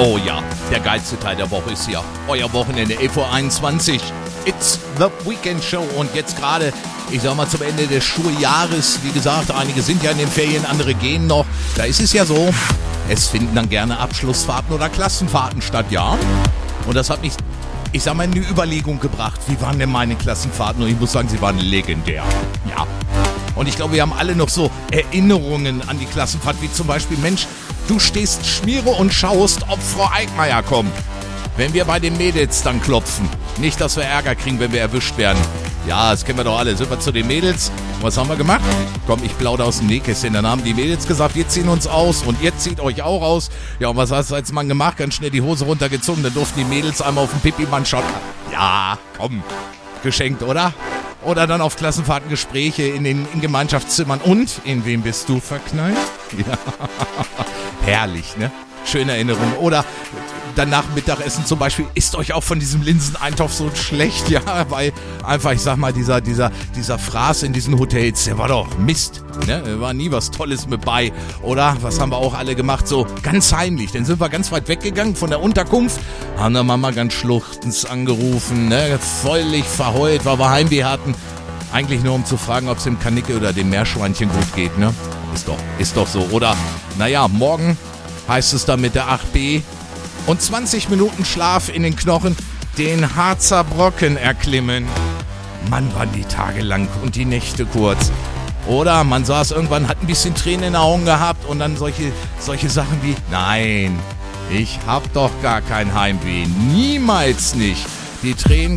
Oh ja, der geilste Teil der Woche ist hier. Euer Wochenende, 11:21 Uhr. It's the Weekend Show. Und jetzt gerade, ich sag mal, zum Ende des Schuljahres. Wie gesagt, einige sind ja in den Ferien, andere gehen noch. Da ist es ja so, es finden dann gerne Abschlussfahrten oder Klassenfahrten statt, ja. Und das hat mich, ich sag mal, in die Überlegung gebracht. Wie waren denn meine Klassenfahrten? Und ich muss sagen, sie waren legendär. Ja. Und ich glaube, wir haben alle noch so Erinnerungen an die Klassenfahrt, wie zum Beispiel, Mensch, du stehst Schmiere und schaust, ob Frau Eickmeier kommt. Wenn wir bei den Mädels dann klopfen. Nicht, dass wir Ärger kriegen, wenn wir erwischt werden. Ja, das kennen wir doch alle. Sind wir zu den Mädels? Was haben wir gemacht? Komm, ich plaudere aus dem Nähkästchen. Dann haben die Mädels gesagt, wir ziehen uns aus und ihr zieht euch auch aus. Ja, und was hast du als Mann gemacht? Ganz schnell die Hose runtergezogen. Dann durften die Mädels einmal auf den Pipi-Mann schauen. Ja, komm. Geschenkt, oder? Oder dann auf Klassenfahrten Gespräche in Gemeinschaftszimmern. Und in wem bist du verknallt? Ja. Herrlich, ne? Schöne Erinnerung. Oder dann nach Mittagessen zum Beispiel, ist euch auch von diesem Linseneintopf so schlecht? Ja, weil einfach, ich sag mal, dieser Fraß in diesen Hotels, der war doch Mist. Ne? Da war nie was Tolles mit bei. Oder, was haben wir auch alle gemacht? So ganz heimlich. Dann sind wir ganz weit weggegangen von der Unterkunft, haben der Mama ganz schluchzend angerufen, ne? Völlig verheult, weil wir Heimweh hatten. Eigentlich nur, um zu fragen, ob es dem Kanicke oder dem Meerschweinchen gut geht, ne? Ist doch so. Oder, naja, morgen heißt es dann mit der 8b und 20 Minuten Schlaf in den Knochen den Harzer Brocken erklimmen. Mann, waren die Tage lang und die Nächte kurz. Oder man saß irgendwann, hat ein bisschen Tränen in den Augen gehabt und dann solche Sachen wie, nein, ich hab doch gar kein Heimweh, niemals nicht. Die Tränen